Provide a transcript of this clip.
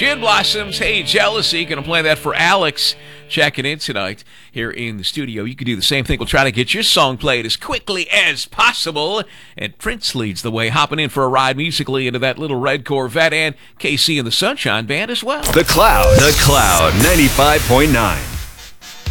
Gin Blossoms, Hey Jealousy. Gonna play that for Alex checking in tonight here in the studio. You can do the same thing. We'll try to get your song played as quickly as possible. And Prince leads the way, hopping in for a ride musically into that little red Corvette, and KC and the Sunshine Band as well. The Cloud 95.9.